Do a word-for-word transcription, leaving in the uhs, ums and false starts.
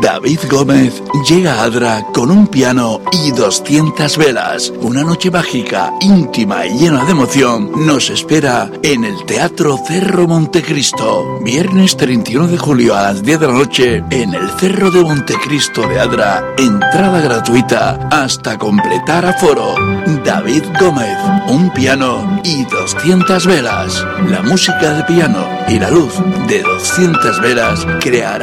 David Gómez llega a Adra con un piano y doscientas velas. Una noche mágica, íntima y llena de emoción nos espera en el Teatro Cerro Montecristo. Viernes treinta y uno de julio a las diez de la noche en el Cerro de Montecristo de Adra. Entrada gratuita hasta completar aforo. David Gómez, un piano y doscientas velas. La música de piano y la luz de doscientas velas creará